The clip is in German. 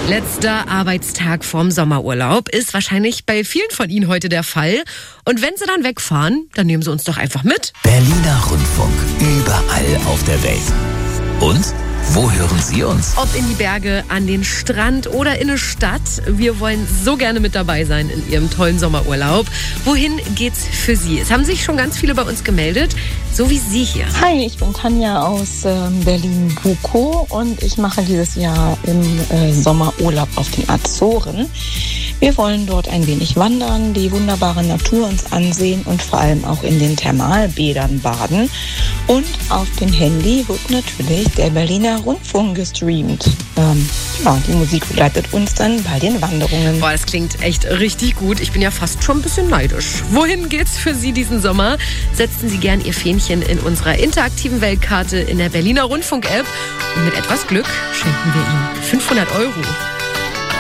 Letzter Arbeitstag vorm Sommerurlaub ist wahrscheinlich bei vielen von Ihnen heute der Fall. Und wenn Sie dann wegfahren, dann nehmen Sie uns doch einfach mit. Berliner Rundfunk, überall auf der Welt. Und wo hören Sie uns? Ob in die Berge, an den Strand oder in eine Stadt. Wir wollen so gerne mit dabei sein in Ihrem tollen Sommerurlaub. Wohin geht's für Sie? Es haben sich schon ganz viele bei uns gemeldet, so wie Sie hier. Hi, ich bin Tanja aus Berlin-Bukow und ich mache dieses Jahr im Sommerurlaub auf den Azoren. Wir wollen dort ein wenig wandern, die wunderbare Natur uns ansehen und vor allem auch in den Thermalbädern baden. Und auf dem Handy wird natürlich der Berliner Rundfunk gestreamt. Die Musik begleitet uns dann bei den Wanderungen. Boah, das klingt echt richtig gut. Ich bin ja fast schon ein bisschen neidisch. Wohin geht's für Sie diesen Sommer? Setzen Sie gern Ihr Fähnchen in unserer interaktiven Weltkarte in der Berliner Rundfunk-App. Und mit etwas Glück schenken wir Ihnen 500 €.